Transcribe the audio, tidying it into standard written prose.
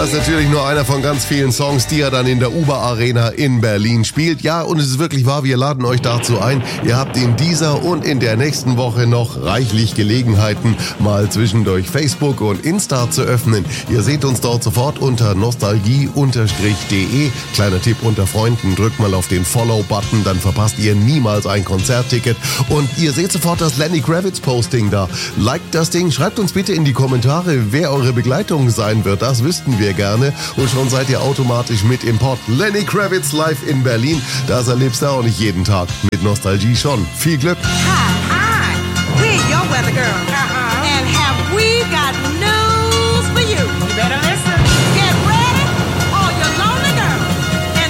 Das ist natürlich nur einer von ganz vielen Songs, die er dann in der Uber Arena in Berlin spielt. Ja, und es ist wirklich wahr, wir laden euch dazu ein. Ihr habt in dieser und in der nächsten Woche noch reichlich Gelegenheiten, mal zwischendurch Facebook und Insta zu öffnen. Ihr seht uns dort sofort unter nostalgie_de. Kleiner Tipp unter Freunden, drückt mal auf den Follow-Button, dann verpasst ihr niemals ein Konzertticket. Und ihr seht sofort das Lenny Kravitz-Posting da. Liked das Ding, schreibt uns bitte in die Kommentare, wer eure Begleitung sein wird. Das wüssten wir gerne. Und schon seid ihr automatisch mit im Pod. Lenny Kravitz live in Berlin. Das erlebst du auch nicht jeden Tag. Mit Nostalgie schon. Viel Glück. Hi, we're your weather girl.